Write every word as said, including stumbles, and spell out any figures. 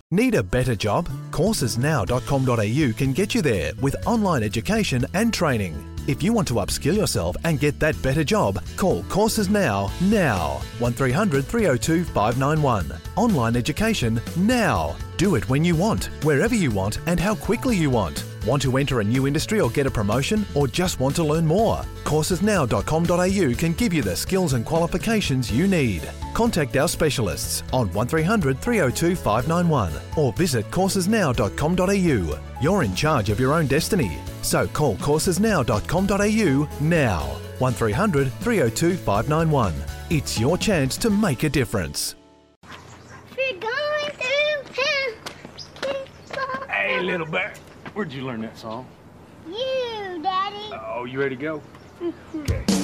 Need a better job? courses now dot com dot a u can get you there with online education and training. If you want to upskill yourself and get that better job, call Courses Now, now. one three hundred, three oh two, five nine one. Online education now. Do it when you want, wherever you want and how quickly you want. Want to enter a new industry or get a promotion, or just want to learn more? courses now dot com dot a u can give you the skills and qualifications you need. Contact our specialists on one three hundred, three oh two, five nine one or visit courses now dot com dot a u. You're in charge of your own destiny, so call courses now dot com dot a u now. one three hundred, three oh two, five nine one. It's your chance to make a difference. We're going to Hey, little bear. Where'd you learn that song? You, Daddy. Oh, you ready to go? Okay.